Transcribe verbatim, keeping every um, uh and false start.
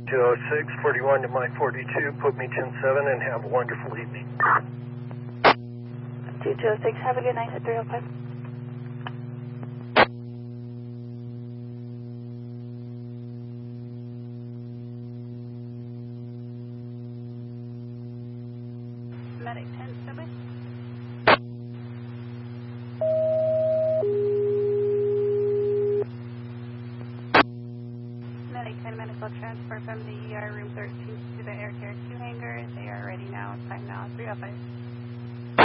two oh six, forty-one to Mike forty-two, put me ten seven and have a wonderful evening. two two oh six, have a good night at three oh five. Medic ten seven. Medic ten medical transfer from the E R room thirteen to the Air Care two hangar. They are ready now. Time now three oh five.